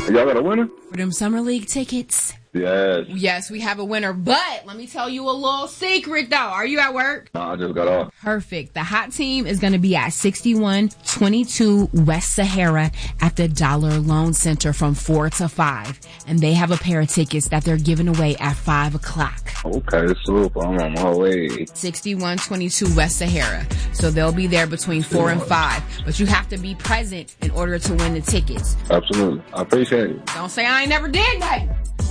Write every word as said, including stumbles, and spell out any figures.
Y'all got a winner? For them Summer League tickets. Yes. Yes, we have a winner. But let me tell you a little secret, though. Are you at work? No, I just got off. Perfect. The hot team is going to be at sixty-one twenty-two West Sahara at the Dollar Loan Center from four to five. And they have a pair of tickets that they're giving away at five o'clock. Okay, super. I'm on my way. sixty-one twenty-two West Sahara. So they'll be there between four and five. But you have to be present in order to win the tickets. Absolutely. I appreciate it. Don't say I ain't never did that.